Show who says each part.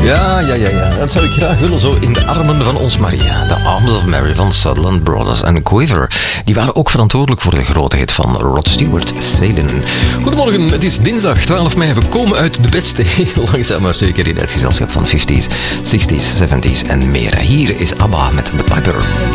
Speaker 1: Ja. Dat zou ik graag willen, zo in de armen van ons Maria. The Arms of Mary van Sutherland Brothers en Quiver. Die waren ook verantwoordelijk voor de grote hit van Rod Stewart, Sailing. Goedemorgen, het is dinsdag 12 mei. We komen uit de bedste heel langzaam maar zeker in het gezelschap van 50s, 60s, 70s en meer. Hier is ABBA met The Piper.